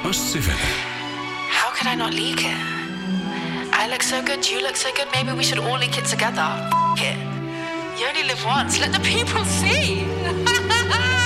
Passi verder. How could I not leak it? I look so good, you look so good, maybe we should all leak it together. F*** it. You only live once, let the people see.